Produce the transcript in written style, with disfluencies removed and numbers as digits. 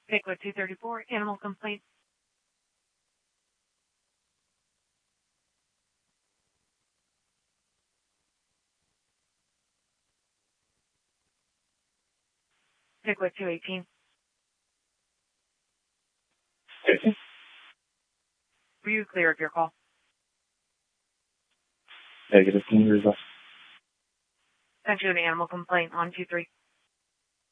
Pickwood 234, animal complaint. Pickwood 218. Were you clear of your call? Negative. Can you reverse? Sent you an animal complaint on 23.